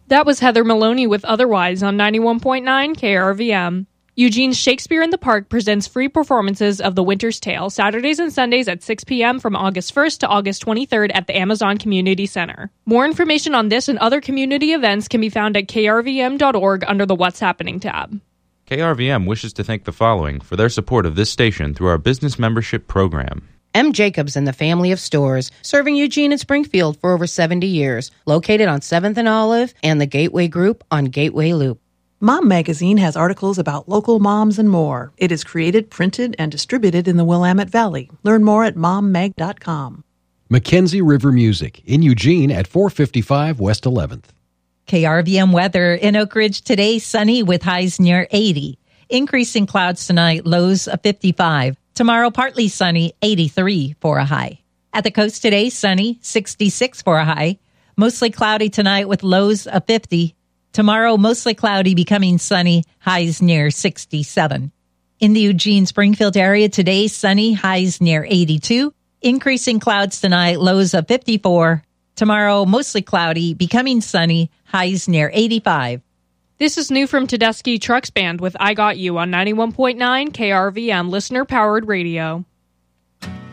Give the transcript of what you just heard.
That was Heather Maloney with Otherwise on 91.9 KRVM. Eugene's Shakespeare in the Park presents free performances of The Winter's Tale, Saturdays and Sundays at 6 p.m. from August 1st to August 23rd at the Amazon Community Center. More information on this and other community events can be found at krvm.org under the What's Happening tab. KRVM wishes to thank the following for their support of this station through our business membership program. M. Jacobs and the family of stores, serving Eugene and Springfield for over 70 years, located on 7th and Olive and the Gateway Group on Gateway Loop. Mom Magazine has articles about local moms and more. It is created, printed, and distributed in the Willamette Valley. Learn more at mommag.com. Mackenzie River Music in Eugene at 455 West 11th. KRVM weather in Oak Ridge today, sunny with highs near 80. Increasing clouds tonight, lows of 55. Tomorrow, partly sunny, 83 for a high. At the coast today, sunny, 66 for a high. Mostly cloudy tonight with lows of 50. Tomorrow, mostly cloudy, becoming sunny, highs near 67. In the Eugene-Springfield area today, sunny, highs near 82. Increasing clouds tonight, lows of 54. Tomorrow, mostly cloudy, becoming sunny, highs near 85. This is new from Tedeschi Trucks Band with I Got You on 91.9 KRVM listener-powered radio.